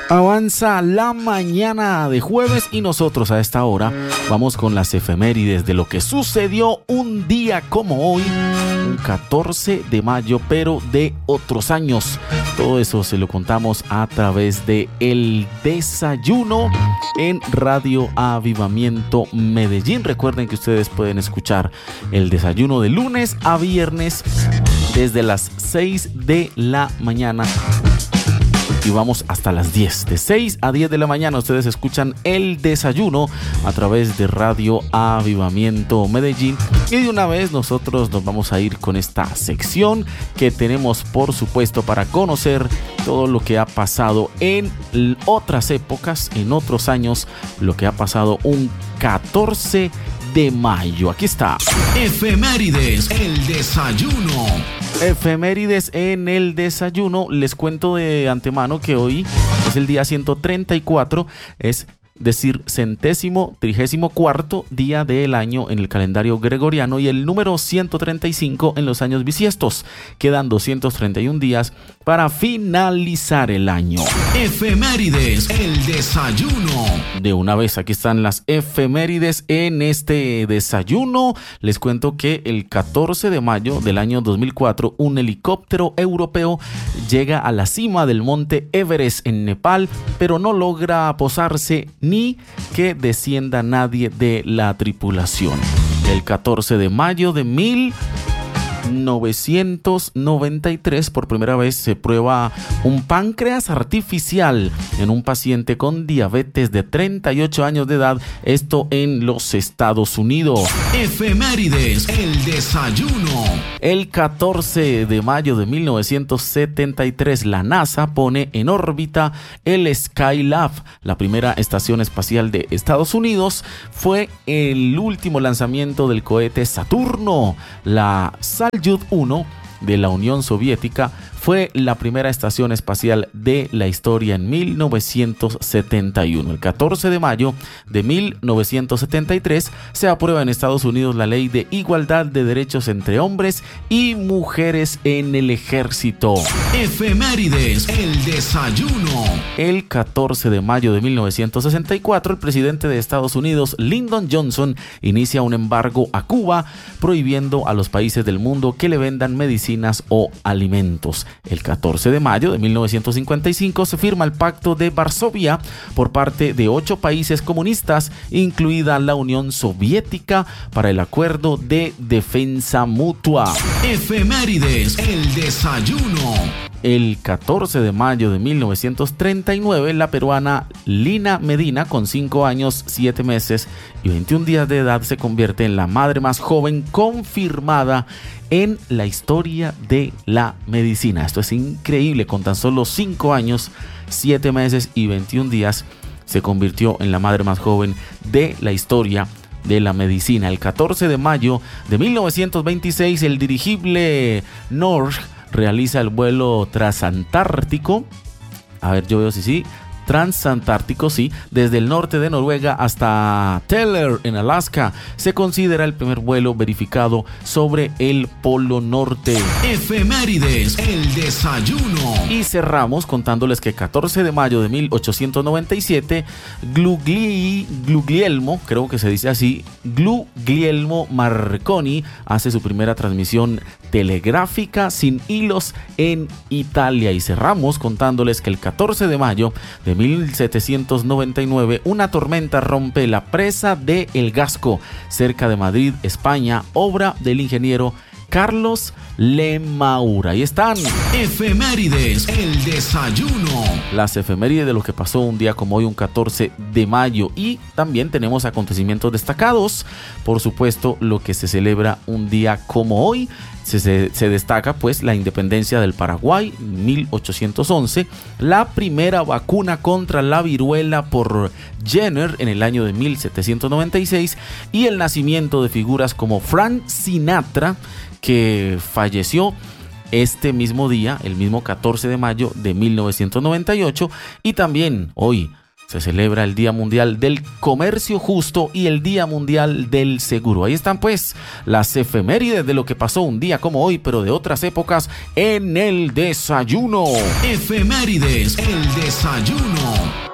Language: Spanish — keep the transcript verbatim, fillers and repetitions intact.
Avanza la mañana de jueves y nosotros a esta hora vamos con las efemérides de lo que sucedió un día como hoy, un catorce de mayo, pero de otros años. Todo eso se lo contamos a través de El Desayuno en Radio Avivamiento Medellín. Recuerden que ustedes pueden escuchar El Desayuno de lunes a viernes desde las seis de la mañana. Y vamos hasta las diez. De seis a diez de la mañana ustedes escuchan El Desayuno a través de Radio Avivamiento Medellín. Y de una vez nosotros nos vamos a ir con esta sección que tenemos, por supuesto, para conocer todo lo que ha pasado en otras épocas, en otros años, lo que ha pasado un catorce de mayo. Aquí está. Efemérides, El Desayuno. Efemérides en El Desayuno. Les cuento de antemano que hoy es el día ciento treinta y cuatro, es decir, centésimo, trigésimo cuarto día del año en el calendario gregoriano y el número ciento treinta y cinco en los años bisiestos. Quedan doscientos treinta y un días para finalizar el año. Efemérides, El Desayuno. De una vez, aquí están las efemérides en este desayuno. Les cuento que el catorce de mayo del año dos mil cuatro, un helicóptero europeo llega a la cima del monte Everest en Nepal, pero no logra posarse ni que descienda nadie de la tripulación. El catorce de mayo de mil novecientos noventa y tres, por primera vez se prueba un páncreas artificial en un paciente con diabetes de treinta y ocho años de edad, esto en los Estados Unidos. Efemérides, El Desayuno. El catorce de mayo de mil novecientos setenta y tres, la NASA pone en órbita el Skylab, la primera estación espacial de Estados Unidos. Fue el último lanzamiento del cohete Saturno. La Salyut uno de la Unión Soviética fue la primera estación espacial de la historia en mil novecientos setenta y uno. El catorce de mayo de mil novecientos setenta y tres se aprueba en Estados Unidos la ley de igualdad de derechos entre hombres y mujeres en el ejército. Efemérides, El Desayuno. El catorce de mayo de mil novecientos sesenta y cuatro, el presidente de Estados Unidos, Lyndon Johnson, inicia un embargo a Cuba, prohibiendo a los países del mundo que le vendan medicinas o alimentos. El catorce de mayo de mil novecientos cincuenta y cinco se firma el Pacto de Varsovia por parte de ocho países comunistas, incluida la Unión Soviética, para el Acuerdo de Defensa Mutua. Efemérides, El Desayuno. El catorce de mayo de mil novecientos treinta y nueve, la peruana Lina Medina, con cinco años, siete meses y veintiún días de edad, se convierte en la madre más joven confirmada en la historia de la medicina. Esto es increíble, con tan solo cinco años, siete meses y veintiún días, se convirtió en la madre más joven de la historia de la medicina. El catorce de mayo de mil novecientos veintiséis, el dirigible Norge realiza el vuelo transantártico. A ver, yo veo si sí. Transantártico, sí, desde el norte de Noruega hasta Teller en Alaska. Se considera el primer vuelo verificado sobre el Polo Norte. Efemérides, El Desayuno. Y cerramos contándoles que catorce de mayo de mil ochocientos noventa y siete, Glugli, Guglielmo, creo que se dice así, Guglielmo Marconi hace su primera transmisión telegráfica sin hilos en Italia. Y cerramos contándoles que el catorce de mayo de mil setecientos noventa y nueve, una tormenta rompe la presa de El Gasco, cerca de Madrid, España, obra del ingeniero Carlos Lemaura. Ahí están. Efemérides, El Desayuno. Las efemérides de lo que pasó un día como hoy, un catorce de mayo. Y también tenemos acontecimientos destacados. Por supuesto, lo que se celebra un día como hoy. Se, se, se destaca pues la independencia del Paraguay, mil ochocientos once, la primera vacuna contra la viruela por Jenner en el año de mil setecientos noventa y seis y el nacimiento de figuras como Frank Sinatra, que falleció este mismo día, el mismo catorce de mayo de mil novecientos noventa y ocho, y también hoy se celebra el Día Mundial del Comercio Justo y el Día Mundial del Seguro. Ahí están pues las efemérides de lo que pasó un día como hoy, pero de otras épocas en el desayuno. Efemérides, el desayuno.